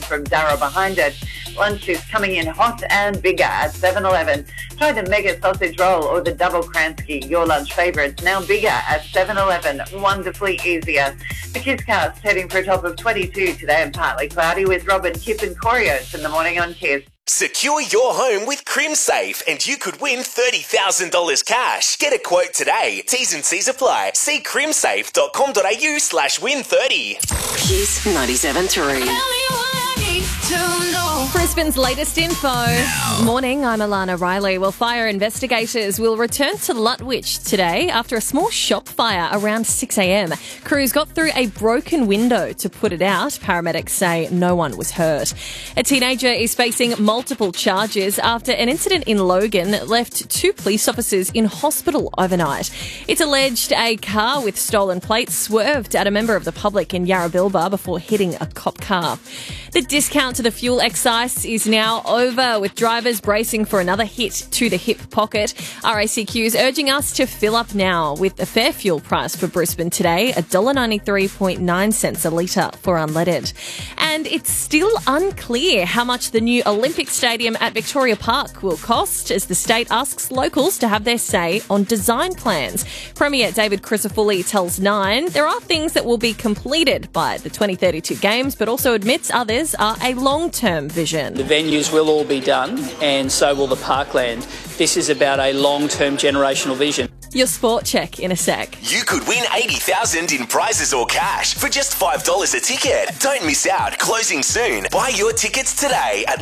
from Darra behind it. Lunch is coming in hot and bigger at 7-Eleven. Try the Mega Sausage Roll or the Double Kransky, your lunch favourites, now bigger at 7-Eleven. Wonderfully easier. The KISScast heading for a top of 22 today and partly cloudy with Robin, Kip and Corios in the morning on KISS. Secure your home with CrimSafe and you could win $30,000 cash. Get a quote today. T's and C's apply. See crimsafe.com.au/win30. KISS 97.3. Brisbane's latest info. Morning, I'm Alana Riley. Well, fire investigators will return to Lutwyche today after a small shop fire around 6 a.m. Crews got through a broken window to put it out. Paramedics say no one was hurt. A teenager is facing multiple charges after an incident in Logan left 2 police officers in hospital overnight. It's alleged a car with stolen plates swerved at a member of the public in Yarrabilba before hitting a cop car. The discount to the fuel excise is now over, with drivers bracing for another hit to the hip pocket. RACQ is urging us to fill up now, with a fair fuel price for Brisbane today, $1.93.9 a litre for unleaded. And it's still unclear how much the new Olympic Stadium at Victoria Park will cost, as the state asks locals to have their say on design plans. Premier David Crisafulli tells Nine there are things that will be completed by the 2032 Games, but also admits others are a long-term vision. The venues will all be done, and so will the parkland. This is about a long-term generational vision. Your sport check in a sec. You could win $80,000 in prizes or cash for just $5 a ticket. Don't miss out. Closing soon. Buy your tickets today at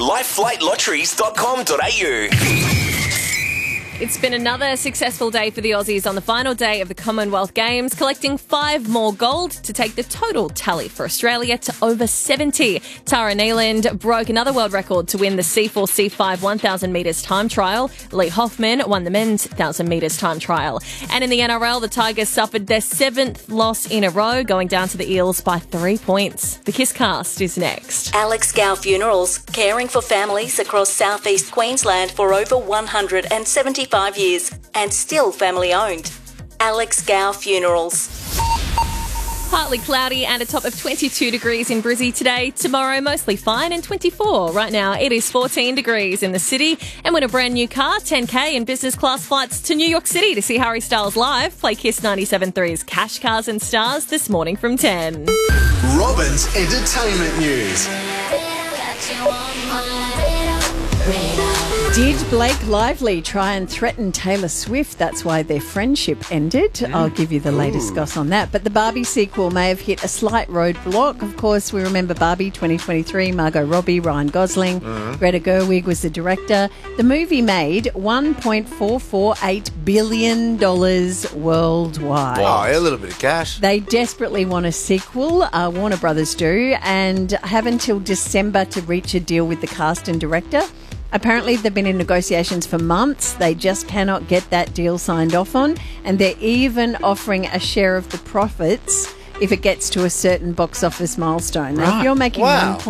lifeflightlotteries.com.au. It's been another successful day for the Aussies on the final day of the Commonwealth Games, collecting 5 more gold to take the total tally for Australia to over 70. Tara Neeland broke another world record to win the C4-C5 1,000 metres time trial. Lee Hoffman won the men's 1,000 metres time trial. And in the NRL, the Tigers suffered their 7th loss in a row, going down to the Eels by 3 points. The KISScast is next. Alex Gow Funerals, caring for families across southeast Queensland for over 175 years and still family owned. Alex Gow Funerals. Partly cloudy and a top of 22 degrees in Brizzy today. Tomorrow, mostly fine and 24. Right now, it is 14 degrees in the city. And win a brand new car, 10K and business class flights to New York City to see Harry Styles live. Play KISS 97.3's Cash, Cars and Stars this morning from 10. Robin's Entertainment News. Did Blake Lively try and threaten Taylor Swift? That's why their friendship ended. I'll give you the latest goss on that. But the Barbie sequel may have hit a slight roadblock. Of course, we remember Barbie 2023, Margot Robbie, Ryan Gosling, Greta Gerwig was the director. The movie made $1.448 billion worldwide. Wow, a little bit of cash. They desperately want a sequel, Warner Brothers do, and have until December to reach a deal with the cast and director. Apparently, they've been in negotiations for months. They just cannot get that deal signed off on. And they're even offering a share of the profits if it gets to a certain box office milestone. Now, if you're making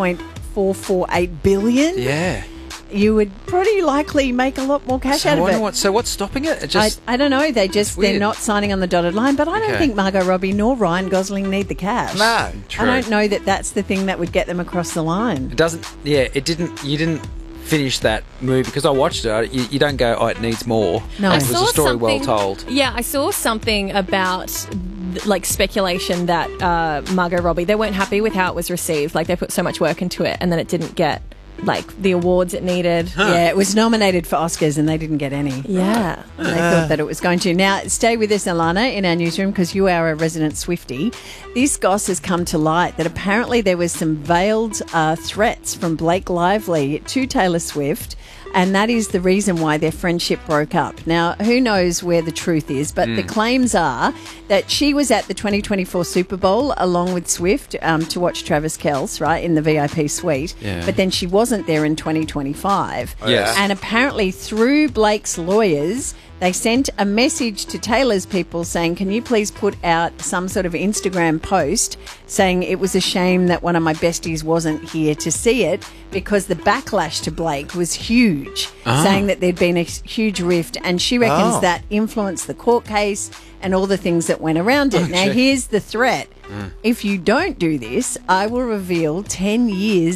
$1.448 billion, you would pretty likely make a lot more cash out of it. So what's stopping it? I don't know. They're not signing on the dotted line. But I don't think Margot Robbie nor Ryan Gosling need the cash. No, true. I don't know that that's the thing that would get them across the line. It doesn't. Yeah, it didn't. You didn't finish that movie because I watched it. You don't go, oh, it needs more. No, it was a story well told. Yeah, I saw something about speculation that Margot Robbie, they weren't happy with how it was received. Like, they put so much work into it and then it didn't get the awards it needed. Yeah, it was nominated for Oscars and they didn't get any. Yeah. They thought that it was going to. Now, stay with us, Alana, in our newsroom because you are a resident Swiftie. This goss has come to light that apparently there was some veiled threats from Blake Lively to Taylor Swift, and that is the reason why their friendship broke up. Now, who knows where the truth is, but the claims are that she was at the 2024 Super Bowl along with Swift to watch Travis Kelce, right, in the VIP suite, but then she wasn't there in 2025. And apparently through Blake's lawyers, they sent a message to Taylor's people saying, can you please put out some sort of Instagram post saying it was a shame that one of my besties wasn't here to see it, because the backlash to Blake was huge, saying that there'd been a huge rift, and she reckons that influenced the court case and all the things that went around it. Now, here's the threat. If you don't do this, I will reveal 10 years